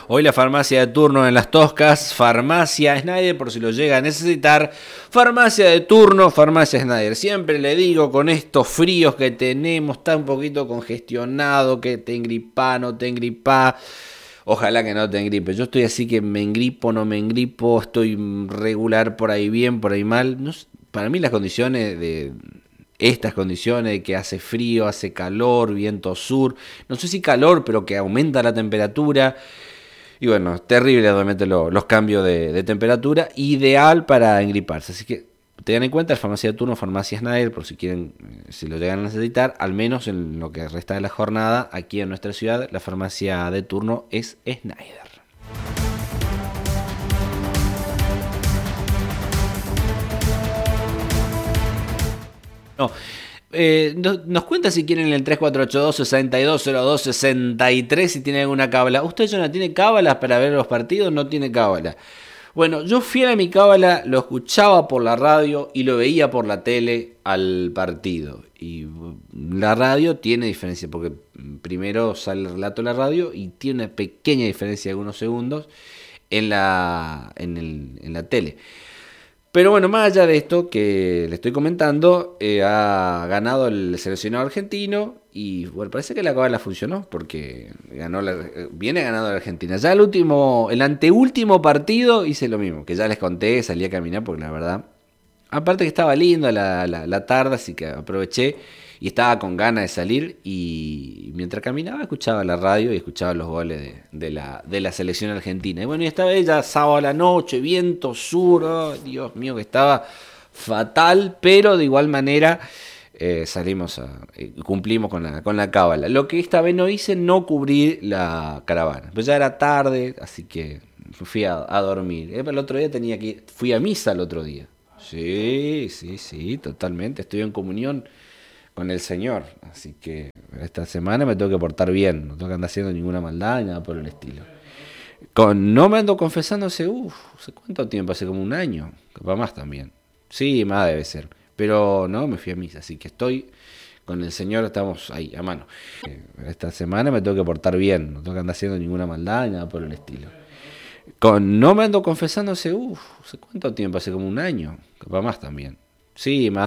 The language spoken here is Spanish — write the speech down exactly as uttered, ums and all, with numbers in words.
Hoy la farmacia de turno en Las Toscas, Farmacia Schneider, por si lo llega a necesitar. Farmacia de turno, Farmacia Schneider. Siempre le digo, con estos fríos que tenemos, está un poquito congestionado, que te engripá, no te engripá. Ojalá que no te engripe. Yo estoy así que me engripo, no me engripo, estoy regular por ahí bien, por ahí mal. No sé, para mí las condiciones de... Estas condiciones de que hace frío, hace calor, viento sur, no sé si calor, pero que aumenta la temperatura. Y bueno, es terrible realmente lo, los cambios de, de temperatura, ideal para engriparse. Así que tengan en cuenta el farmacia de turno, Farmacia Schneider, por si quieren, si lo llegan a necesitar, al menos en lo que resta de la jornada, aquí en nuestra ciudad, la farmacia de turno es Schneider. No, eh, no, nos cuenta si quieren el tres cuatro ocho dos, seis dos cero dos, seis tres si tienen alguna cábala. ¿Usted ya no tiene cábalas para ver los partidos? No tiene cábala. Bueno, yo fiel a mi cábala, lo escuchaba por la radio y lo veía por la tele al partido. Y la radio tiene diferencia, porque primero sale el relato de la radio y tiene una pequeña diferencia de algunos segundos en la, en el, en la tele. Pero bueno, más allá de esto que le estoy comentando, eh, ha ganado el seleccionado argentino y bueno, parece que la cábala funcionó porque ganó la, viene ganando la Argentina. Ya el último, el anteúltimo partido hice lo mismo, que ya les conté, salí a caminar porque la verdad, aparte que estaba lindo la, la, la tarde, así que aproveché y estaba con ganas de salir y mientras caminaba escuchaba la radio y escuchaba los goles de, de, la, de la selección argentina. Y bueno, y esta vez ya sábado a la noche, viento sur, oh, Dios mío, que estaba fatal, pero de igual manera eh, salimos a, eh, cumplimos con la, con la cábala. Lo que esta vez no hice, no cubrí la caravana, pues ya era tarde, así que fui a, a dormir. El otro día tenía que ir, fui a misa el otro día. Sí, sí, sí, totalmente, estoy en comunión con el Señor, así que esta semana me tengo que portar bien, no tengo que andar haciendo ninguna maldad ni nada por el estilo. Con, no me ando confesando hace, uff, ¿hace cuánto tiempo? Hace como un año, capaz más también. Sí, más debe ser, pero no, me fui a misa, así que estoy con el Señor, estamos ahí, a mano. Esta semana me tengo que portar bien, no tengo que andar haciendo ninguna maldad ni nada por el estilo. Con, no me ando confesando hace, uff, ¿hace cuánto tiempo? Hace como un año, capaz más también. Sí, más